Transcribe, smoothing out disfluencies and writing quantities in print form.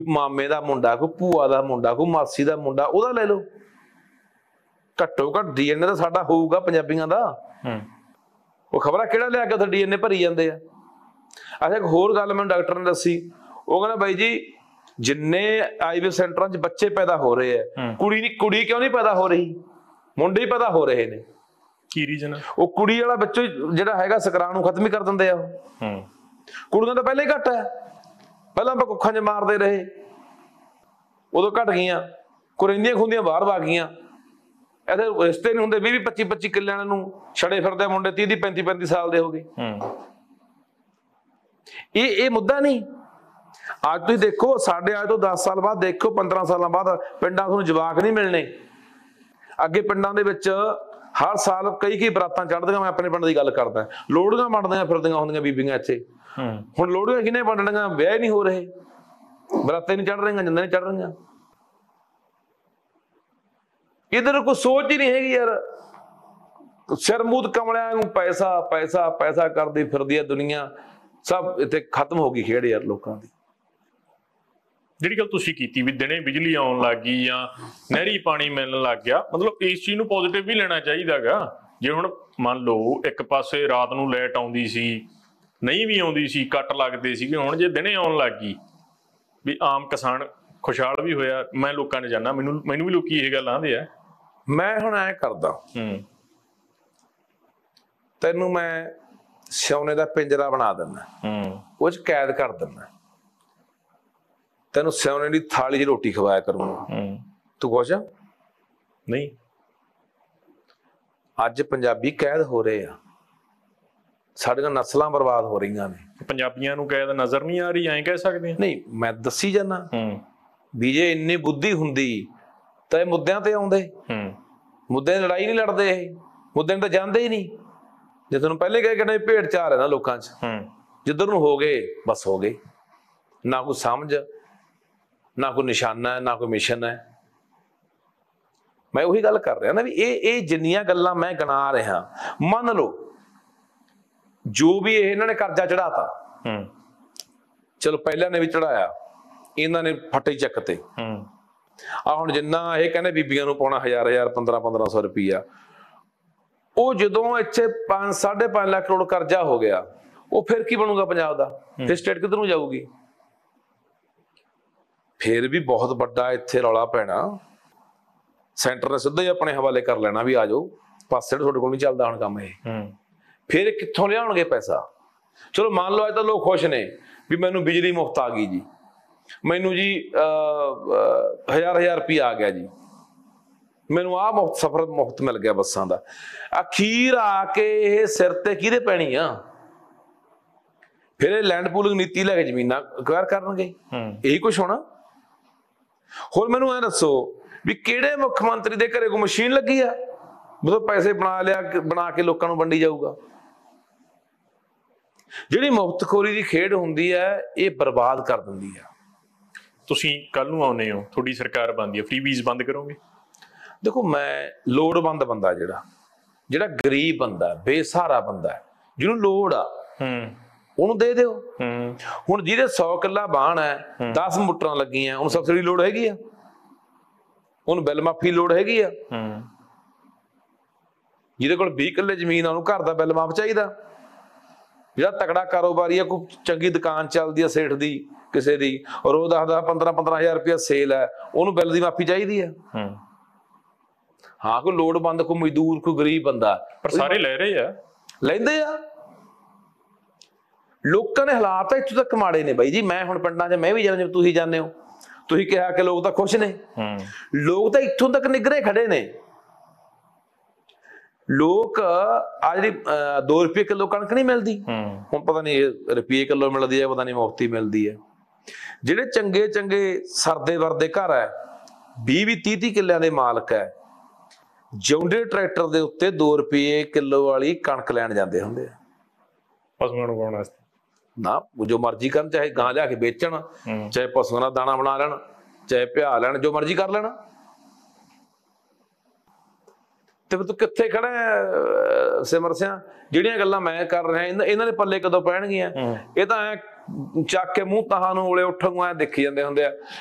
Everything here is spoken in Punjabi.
ਮਾਮੇ ਦਾ ਮੁੰਡਾ, ਕੋਈ ਭੂਆ ਦਾ ਮੁੰਡਾ, ਕੋਈ ਮਾਸੀ ਦਾ ਮੁੰਡਾ, ਉਹਦਾ ਲੈ ਲਓ। ਘੱਟੋ ਘੱਟ DNA ਤਾਂ ਸਾਡਾ ਹੋਊਗਾ ਪੰਜਾਬੀਆਂ ਦਾ। ਉਹ ਖਬਰਾਂ ਕਿਹੜਾ ਲਿਆ ਕੇ ਉੱਥੇ DNA ਭਰੀ ਜਾਂਦੇ ਆ। ਅੱਛਾ, ਇੱਕ ਹੋਰ ਗੱਲ ਮੈਨੂੰ ਡਾਕਟਰ ਨੇ ਦੱਸੀ, ਉਹ ਕਹਿੰਦਾ ਬਾਈ ਜੀ ਜਿੰਨੇ IVF ਸੈਂਟਰਾਂ 'ਚ ਬੱਚੇ ਪੈਦਾ ਹੋ ਰਹੇ ਆ, ਕੁੜੀ ਕਿਉਂ ਨਹੀਂ ਪੈਦਾ ਹੋ ਰਹੀ, ਮੁੰਡੇ ਹੀ ਪੈਦਾ ਹੋ ਰਹੇ ਨੇ। ਕੀ ਰੀਜ਼ਨ? ਉਹ ਕੁੜੀ ਵਾਲਾ ਬੱਚਾ ਜਿਹੜਾ ਹੈਗਾ ਸਕਰਾਨ ਖਤਮ ਹੀ ਕਰ ਦਿੰਦੇ ਆ। ਉਹ ਕੁੜੀਆਂ ਤਾਂ ਪਹਿਲਾਂ ਹੀ ਘੱਟ ਹੈ, ਪਹਿਲਾਂ ਆਪਾਂ ਕੁੱਖਾਂ 'ਚ ਮਾਰਦੇ ਰਹੇ, ਉਦੋਂ ਘਟ ਗਈਆਂ। ਕੁਰਿੰਦੀਆਂ ਖੁੰਦੀਆਂ ਬਾਹਰ ਵਗ ਗਈਆਂ। ਇਹਦੇ ਰਿਸ਼ਤੇ ਨਹੀਂ ਹੁੰਦੇ। 20-25 ਕਿੱਲਿਆਂ ਨੂੰ ਛੜੇ ਫਿਰਦੇ ਮੁੰਡੇ 30-35 ਸਾਲ ਦੇ ਹੋ ਗਏ। ਇਹ ਮੁੱਦਾ ਨਹੀਂ। ਅੱਜ ਤੁਸੀਂ ਦੇਖੋ, ਸਾਡੇ ਅੱਜ ਤੋਂ 10 ਸਾਲ ਬਾਅਦ ਦੇਖੋ, 15 ਸਾਲਾਂ ਬਾਅਦ ਪਿੰਡਾਂ ਤੁਹਾਨੂੰ ਜਵਾਕ ਨਹੀਂ ਮਿਲਣੇ। ਅੱਗੇ ਪਿੰਡਾਂ ਦੇ ਵਿੱਚ ਹਰ ਸਾਲ ਕਈ ਬਰਾਤਾਂ ਚੜ੍ਹਦੀਆਂ। ਮੈਂ ਆਪਣੇ ਪਿੰਡ ਦੀ ਗੱਲ ਕਰਦਾ, ਲੋਹੜੀਆਂ ਵੰਡਦੀਆਂ ਫਿਰਦੀਆਂ ਹੁੰਦੀਆਂ ਬੀਬੀਆਂ ਇੱਥੇ। ਹੁਣ ਲੋਹੜੀਆਂ ਕਿਹਨੇ ਵੰਡਣੀਆਂ? ਵਿਆਹ ਨਹੀਂ ਹੋ ਰਹੇ, ਬਰਾਤਾਂ ਨਹੀਂ ਚੜ੍ਹ ਰਹੀਆਂ, ਜਿੰਦਾਂ ਨਹੀਂ ਚੜ੍ਹ ਰਹੀਆਂ। ਇਧਰ ਕੋਈ ਸੋਚ ਹੀ ਨਹੀਂ ਹੈਗੀ ਯਾਰ। ਸਿਰਮੂਤ ਕਮਲਿਆਂ ਨੂੰ ਪੈਸਾ ਪੈਸਾ ਪੈਸਾ ਕਰਦੀ ਫਿਰਦੀ ਹੈ ਦੁਨੀਆ। ਸਭ ਇੱਥੇ ਖਤਮ ਹੋ ਗਈ ਖੇਡ ਯਾਰ ਲੋਕਾਂ ਦੀ। ਜਿਹੜੀ ਗੱਲ ਤੁਸੀਂ ਕੀਤੀ ਵੀ ਦਿਨੇ ਬਿਜਲੀ ਆਉਣ ਲੱਗ ਗਈ ਜਾਂ ਨਹਿਰੀ ਪਾਣੀ ਮਿਲਣ ਲੱਗ ਗਿਆ, ਮਤਲਬ ਇਸ ਚੀਜ਼ ਨੂੰ ਪੋਜ਼ਿਟਿਵ ਵੀ ਲੈਣਾ ਚਾਹੀਦਾ ਗਾ। ਜੇ ਹੁਣ ਮੰਨ ਲਓ ਇੱਕ ਪਾਸੇ ਰਾਤ ਨੂੰ ਲਾਈਟ ਆਉਂਦੀ ਸੀ, ਨਹੀਂ ਵੀ ਆਉਂਦੀ ਸੀ, ਕੱਟ ਲੱਗਦੇ ਸੀਗੇ, ਹੁਣ ਜੇ ਦਿਨੇ ਆਉਣ ਲੱਗ ਗਈ ਵੀ ਆਮ ਕਿਸਾਨ ਖੁਸ਼ਹਾਲ ਵੀ ਹੋਇਆ। ਮੈਂ ਲੋਕਾਂ ਨੇ ਜਾਣਾ, ਮੈਨੂੰ ਵੀ ਲੋਕੀ ਇਹ ਗੱਲ ਆਂਦੇ ਆ। ਮੈਂ ਹੁਣ ਐ ਕਰਦਾ, ਤੈਨੂੰ ਮੈਂ ਸੋਨੇ ਦਾ ਪਿੰਜਰਾ ਬਣਾ ਦਿੰਦਾ, ਉਹ 'ਚ ਕੈਦ ਕਰ ਦਿੰਦਾ, ਤੈਨੂੰ ਸੋਨੇ ਦੀ ਥਾਲੀ 'ਚ ਰੋਟੀ ਖਵਾਇਆ ਕਰੂੰਗਾ। ਤੂੰ ਖੁਸ਼ ਆ? ਨਹੀਂ। ਅੱਜ ਪੰਜਾਬੀ ਕੈਦ ਹੋ ਰਹੇ ਆ, ਸਾਡੀਆਂ ਨਸਲਾਂ ਬਰਬਾਦ ਹੋ ਰਹੀਆਂ ਨੇ। ਪੰਜਾਬੀਆਂ ਨੂੰ ਕੈਦ ਨਜ਼ਰ ਨਹੀਂ ਆ ਰਹੀ, ਐਂ ਕਹਿ ਸਕਦੇ? ਨਹੀਂ, ਮੈਂ ਦੱਸੀ ਜਾਨਾ ਵੀ ਜੇ ਇੰਨੀ ਬੁੱਧੀ ਹੁੰਦੀ ਤਾਂ ਇਹ ਮੁੱਦਿਆਂ ਤੇ ਆਉਂਦੇ। ਮੁੱਦਿਆਂ ਦੀ ਲੜਾਈ ਨਹੀਂ ਲੜਦੇ, ਇਹ ਮੁੱਦਿਆਂ ਨੂੰ ਤਾਂ ਜਾਂਦੇ ਹੀ ਨਹੀਂ। ਜੇ ਤੁਹਾਨੂੰ ਪਹਿਲੇ ਕਹਿ ਕੇ ਭੇਡ ਚਾਲ ਹੈ ਨਾ ਲੋਕਾਂ 'ਚ, ਜਿੱਧਰ ਨੂੰ ਹੋ ਗਏ ਬਸ ਹੋ ਗਏ। ਨਾ ਕੋਈ ਸਮਝ, ਨਾ ਕੋਈ ਨਿਸ਼ਾਨਾ ਹੈ, ਨਾ ਕੋਈ ਮਿਸ਼ਨ ਹੈ। ਮੈਂ ਉਹੀ ਗੱਲ ਕਰ ਰਿਹਾ ਨਾ ਵੀ ਇਹ ਜਿੰਨੀਆਂ ਗੱਲਾਂ ਮੈਂ ਗਿਣਾ ਰਿਹਾ, ਮੰਨ ਲਓ ਜੋ ਵੀ ਇਹਨਾਂ ਨੇ ਕਰਜ਼ਾ ਚੜਾਤਾ, ਚਲੋ ਪਹਿਲਾਂ ਨੇ ਵੀ ਚੜਾਇਆ, ਇਹਨਾਂ ਨੇ ਫੱਟੇ ਚੱਕ ਤੇ। ਆ ਹੁਣ ਜਿੰਨਾ ਇਹ ਕਹਿੰਦੇ ਬੀਬੀਆਂ ਨੂੰ ਪਾਉਣਾ 1000 1500 ਰੁਪਈਆ, ਉਹ ਜਦੋਂ ਇੱਥੇ 5.5 ਲੱਖ ਕਰੋੜ ਕਰਜ਼ਾ ਹੋ ਗਿਆ, ਉਹ ਫਿਰ ਕੀ ਬਣੂਗਾ ਪੰਜਾਬ ਦਾ? ਫਿਰ ਸਟੇਟ ਕਿੱਧਰ ਨੂੰ ਜਾਊਗੀ? ਫਿਰ ਵੀ ਬਹੁਤ ਵੱਡਾ ਇੱਥੇ ਰੌਲਾ ਪੈਣਾ। ਸੈਂਟਰ ਨੇ ਸਿੱਧਾ ਹੀ ਆਪਣੇ ਹਵਾਲੇ ਕਰ ਲੈਣਾ ਵੀ ਆ ਜਾਓ, ਪਾਸੇ ਤੁਹਾਡੇ ਕੋਲ ਨਹੀਂ ਚੱਲਦਾ ਹੁਣ ਕੰਮ ਇਹ। ਫਿਰ ਕਿੱਥੋਂ ਲਿਆਉਣਗੇ ਪੈਸਾ? ਚਲੋ ਮੰਨ ਲਓ ਅੱਜ ਤਾਂ ਲੋਕ ਖੁਸ਼ ਨੇ ਵੀ ਮੈਨੂੰ ਬਿਜਲੀ ਮੁਫਤ ਆ ਗਈ ਜੀ, ਮੈਨੂੰ ਜੀ 1000 ਰੁਪਈਆ ਆ ਗਿਆ ਜੀ, ਮੈਨੂੰ ਆਹ ਮੁਫਤ ਸਫ਼ਰ ਮੁਫਤ ਮਿਲ ਗਿਆ ਬੱਸਾਂ ਦਾ। ਅਖੀਰ ਆ ਕੇ ਇਹ ਸਿਰ ਤੇ ਕਿਹਦੇ ਪੈਣੀ ਆ? ਫਿਰ ਇਹ ਲੈਂਡ ਪੂਲਿੰਗ ਨੀਤੀ ਲੈ ਕੇ ਜ਼ਮੀਨਾਂ ਅਕਵਾਇਰ ਕਰਨਗੇ। ਇਹੀ ਕੁਛ ਹੋਣਾ। ਹੋਰ ਮੈਨੂੰ ਇਹ ਦੱਸੋ ਵੀ ਕਿਹੜੇ ਮੁੱਖ ਮੰਤਰੀ ਦੇ ਘਰੇ ਕੋਈ ਮਸ਼ੀਨ ਲੱਗੀ ਆ ਮਤਲਬ ਪੈਸੇ ਬਣਾ ਕੇ ਲੋਕਾਂ ਨੂੰ ਵੰਡੀ ਜਾਊਗਾ? ਜਿਹੜੀ ਮੁਫਤਖੋਰੀ ਦੀ ਖੇਡ ਹੁੰਦੀ ਹੈ, ਇਹ ਬਰਬਾਦ ਕਰ ਦਿੰਦੀ ਆ। ਤੁਸੀਂ ਕੱਲ ਨੂੰ ਆਉਨੇ ਹੋ, ਤੁਹਾਡੀ ਸਰਕਾਰ ਬਣਦੀ ਹੈ, ਫ੍ਰੀਬੀਜ਼ ਬੰਦ ਕਰੋਗੇ? ਦੇਖੋ, ਮੈਂ ਲੋੜਵੰਦ ਬੰਦਾ, ਜਿਹੜਾ ਗਰੀਬ ਬੰਦਾ, ਬੇਸਹਾਰਾ ਬੰਦਾ, ਜਿਹਨੂੰ ਲੋੜ ਆ, ਉਹਨੂੰ ਦੇ ਦਿਓ। ਹੁਣ ਜਿਹਦੇ 100 ਕਿੱਲਾ ਬਾਣ ਹੈ, 10 ਮੋਟਰਾਂ ਲੱਗੀਆਂ, ਉਹਨੂੰ ਸਬਸਿਡੀ ਲੋੜ ਹੈਗੀ ਆ, ਉਹਨੂੰ ਬਿੱਲ ਮਾਫੀ ਲੋੜ ਹੈਗੀ ਆ। ਜਿਹਦੇ ਕੋਲ 20 ਕਿੱਲੇ ਜ਼ਮੀਨ ਆ, ਉਹਨੂੰ ਘਰ ਦਾ ਬਿੱਲ ਮਾਫ ਚਾਹੀਦਾ। ਜਿਹੜਾ ਤਕੜਾ ਕਾਰੋਬਾਰੀ ਆ, ਕੋਈ ਚੰਗੀ ਦੁਕਾਨ ਚੱਲਦੀ ਆ ਸੇਠ ਦੀ ਕਿਸੇ ਦੀ, ਔਰ ਉਹ 10-15 ਹਜ਼ਾਰ ਸੇਲ ਹੈ, ਉਹਨੂੰ ਬਿੱਲ ਦੀ ਮਾਫੀ ਚਾਹੀਦੀ ਆ। ਹਾਂ, ਕੋਈ ਲੋੜਵੰਦ, ਕੋਈ ਮਜ਼ਦੂਰ, ਕੋਈ ਗਰੀਬ ਬੰਦਾ, ਪਰ ਸਾਰੇ ਲੈ ਰਹੇ ਆ, ਲੈਂਦੇ ਆ। ਲੋਕਾਂ ਦੇ ਹਾਲਾਤ ਇੱਥੋਂ ਤੱਕ ਮਾੜੇ ਨੇ ਬਾਈ ਜੀ। ਮੈਂ ਹੁਣ ਪਿੰਡਾਂ 'ਚ ਮੈਂ ਵੀ ਜਾਂਦਾ, ਜਿਵੇਂ ਤੁਸੀਂ ਜਾਂਦੇ ਹੋ, ਤੁਸੀਂ ਕਿਹਾ ਕਿ ਲੋਕ ਤਾਂ ਖੁਸ਼ ਨੇ, ਲੋਕ ਤਾਂ ਇੱਥੋਂ ਤੱਕ ਨਿੱਘਰੇ ਖੜੇ ਨੇ। ਲੋਕ ਆ ਜਿਹੜੀ 2 ਰੁਪਏ ਕਿਲੋ ਕਣਕ ਨਹੀਂ ਮਿਲਦੀ, ਹੁਣ ਪਤਾ ਨਹੀਂ ਰੁਪਏ ਕਿਲੋ ਮਿਲਦੀ ਹੈ, ਪਤਾ ਨਹੀਂ ਮੁਫਤੀ ਮਿਲਦੀ ਹੈ। ਜਿਹੜੇ ਚੰਗੇ ਚੰਗੇ ਸਰਦੇ ਵਰਦੇ ਘਰ ਹੈ, 20-30 ਕਿੱਲਿਆਂ ਦੇ ਮਾਲਕ ਹੈ, ਜੌਂਡੇ ਟਰੈਕਟਰ ਦੇ ਉੱਤੇ 2 ਰੁਪਏ ਕਿਲੋ ਵਾਲੀ ਕਣਕ ਲੈਣ ਜਾਂਦੇ ਹੁੰਦੇ ਆ ਪਸ਼ੂਆਂ ਨੂੰ ਪਾਉਣ ਵਾਸਤੇ। ਨਾ, ਜੋ ਮਰਜ਼ੀ ਕਰਨ, ਚਾਹੇ ਗਾਂ ਲਿਆ ਕੇ ਵੇਚਣ, ਚਾਹੇ ਪਸ਼ੂਆਂ ਦਾ ਦਾਣਾ ਬਣਾ ਲੈਣ, ਚਾਹੇ ਪਿਆ ਲੈਣ, ਜੋ ਮਰਜ਼ੀ ਕਰ ਲੈਣ। ਤੇ ਤੂੰ ਕਿੱਥੇ ਖੜਾ ਸਿਮਰ ਸਿਆ? ਜਿਹੜੀਆਂ ਗੱਲਾਂ ਮੈਂ ਕਰ ਰਿਹਾ, ਇਹਨਾਂ ਦੇ ਪੱਲੇ ਕਦੋਂ ਪੈਣਗੀਆਂ? ਇਹ ਤਾਂ ਚੱਕ ਕੇ ਮੂੰਹ ਤਾਹਾਂ ਨੂੰ ਉਲੇ ਉੱਠਣ ਨੂੰ ਐ ਦੇਖੀ ਜਾਂਦੇ ਹੁੰਦੇ ਆ